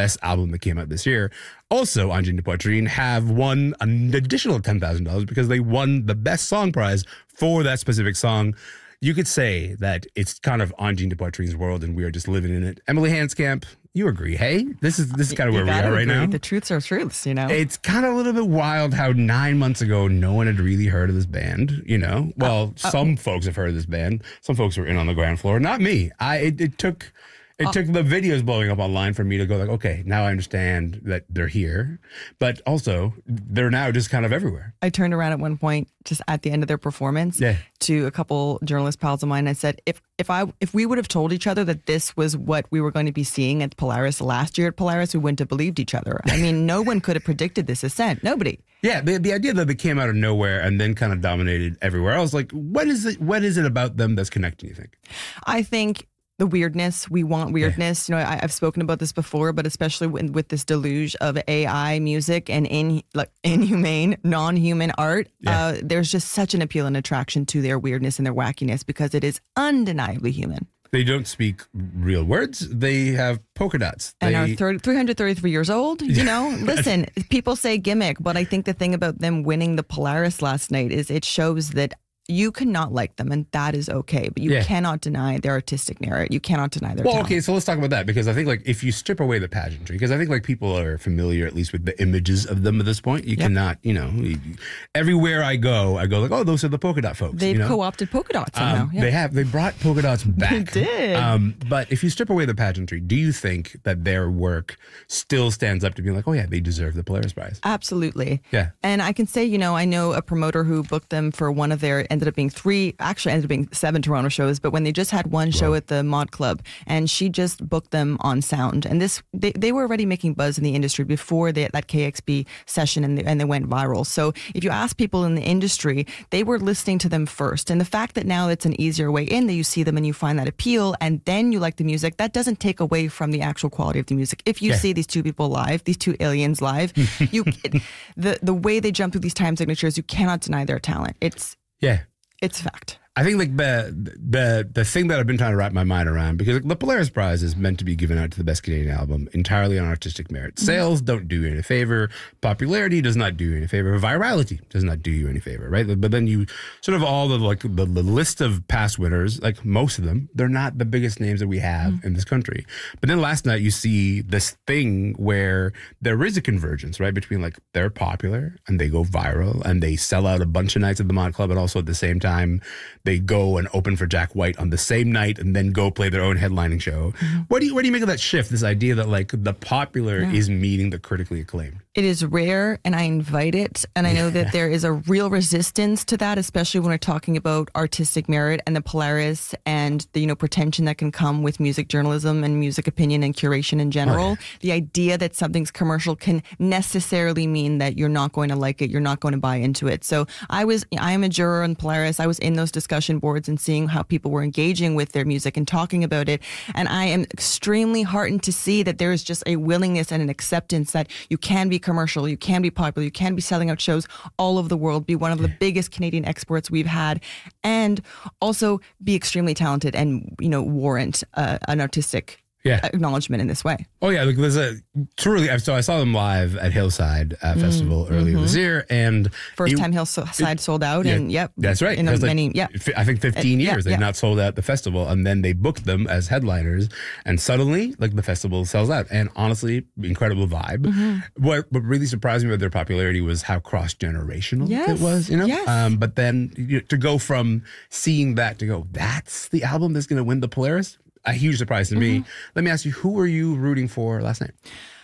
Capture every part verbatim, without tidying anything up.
best album that came out this year. Also, Anjing de Poitrine have won an additional ten thousand dollars because they won the best song prize for that specific song. You could say that it's kind of Anjing de Poitrine's world and we are just living in it. Emily Hanscamp, you agree? Hey, this is this is kind of You where we are right agree. now. The truths are truths, you know? It's kind of a little bit wild how nine months ago, no one had really heard of this band, you know? Well, uh, uh, some folks have heard of this band. Some folks were in on the ground floor. Not me. I It, it took... It uh, took the videos blowing up online for me to go like, okay, now I understand that they're here. But also, they're now just kind of everywhere. I turned around at one point, just at the end of their performance, yeah. to a couple journalist pals of mine. I said, if if I if we would have told each other that this was what we were going to be seeing at Polaris last year at Polaris, we wouldn't have believed each other. I mean, no one could have predicted this ascent. Nobody. Yeah, the the idea that they came out of nowhere and then kind of dominated everywhere. I was like, what is it? What is it about them that's connecting, you think? I think... the weirdness. We want weirdness. Yeah. You know, I, I've spoken about this before, but especially with, with this deluge of A I music and in like inhumane, non-human art, yeah. uh, there's just such an appeal and attraction to their weirdness and their wackiness because it is undeniably human. They don't speak real words. They have polka dots. And they... are thirty, three hundred thirty-three years old. You know, listen, people say gimmick, but I think the thing about them winning the Polaris last night is it shows that you cannot like them, and that is okay. But you yeah. cannot deny their artistic merit. You cannot deny their well, talent. okay, so let's talk about that, because I think, like, if you strip away the pageantry, because I think, like, people are familiar, at least, with the images of them at this point. You yep. cannot, you know, you, everywhere I go, I go, like, oh, those are the polka dot folks. They've you know? co-opted polka dots somehow. Um, yeah. They have. They brought polka dots back. They did. Um, but if you strip away the pageantry, do you think that their work still stands up to being like, oh, yeah, they deserve the Polaris Prize? Absolutely. Yeah. And I can say, you know, I know a promoter who booked them for one of their, ended up being three, actually ended up being seven Toronto shows, but when they just had one show wow. at the Mod Club, and she just booked them on sound. And this, they, they were already making buzz in the industry before they, that K X B session, and they, and they went viral. So if you ask people in the industry, they were listening to them first. And the fact that now it's an easier way in, that you see them and you find that appeal, and then you like the music, that doesn't take away from the actual quality of the music. If you yeah. see these two people live, these two aliens live, you it, the the way they jump through these time signatures, you cannot deny their talent. It's yeah, it's fact. I think like the the the thing that I've been trying to wrap my mind around, because the Polaris Prize is meant to be given out to the best Canadian album entirely on artistic merit. Mm-hmm. Sales don't do you any favor. Popularity does not do you any favor. Virality does not do you any favor, right? But then you sort of all the like the, the list of past winners, like most of them, they're not the biggest names that we have mm-hmm. in this country. But then last night you see this thing where there is a convergence, right, between like they're popular and they go viral and they sell out a bunch of nights at the Mod Club, and also at the same time they go and open for Jack White on the same night and then go play their own headlining show. Mm-hmm. What do you what do you make of that shift, this idea that like the popular yeah. is meeting the critically acclaimed? It is rare, and I invite it. And I know that there is a real resistance to that, especially when we're talking about artistic merit and the Polaris and the, you know, pretension that can come with music journalism and music opinion and curation in general. Oh, yeah. The idea that something's commercial can necessarily mean that you're not going to like it, you're not going to buy into it. So I was, I am a juror on Polaris. I was in those discussion boards and seeing how people were engaging with their music and talking about it. And I am extremely heartened to see that there is just a willingness and an acceptance that you can be commercial, you can be popular, you can be selling out shows all over the world, be one of the biggest Canadian exports we've had, and also be extremely talented and, you know, warrant uh, an artistic yeah. acknowledgement in this way. Oh yeah, like there's a truly. So I saw them live at Hillside uh, mm, Festival earlier mm-hmm. this year, and first it, time Hillside it, sold out, yeah, and yep, that's right. In a, like, many, yeah, I think fifteen it, years yeah, they've yeah. not sold out the festival, and then they booked them as headliners, and suddenly, like the festival sells out, and honestly, incredible vibe. Mm-hmm. What what really surprised me about their popularity was how cross generational yes. it was. You know, yes. um, but then you know, to go from seeing that to go, that's the album that's going to win the Polaris. A huge surprise to me. Mm-hmm. Let me ask you, who were you rooting for last night?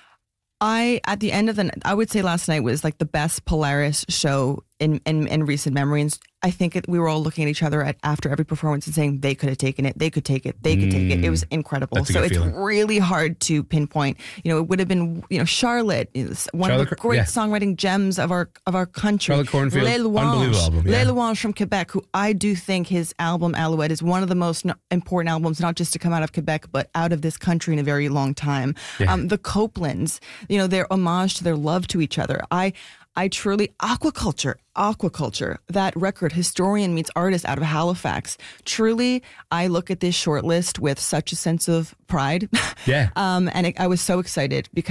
I, at the end of the night, I would say last night was like the best Polaris show in, in, in recent memory. And I think it, we were all looking at each other at, after every performance and saying they could have taken it, they could take it, they could mm, take it. It was incredible. So it's feeling. really hard to pinpoint. You know, it would have been, you know, Charlotte, one Charlotte, of the great yeah. songwriting gems of our of our country. Charlotte Cornfield, Les Louanges, unbelievable album. Yeah. Les Louanges from Quebec, who I do think his album Alouette is one of the most important albums, not just to come out of Quebec, but out of this country in a very long time. Yeah. Um, the Copelands, you know, their homage to their love to each other. I I truly, Aquaculture, Aquaculture, that record, historian meets artist out of Halifax. Truly, I look at this short list with such a sense of pride. Yeah. um, and it, I was so excited because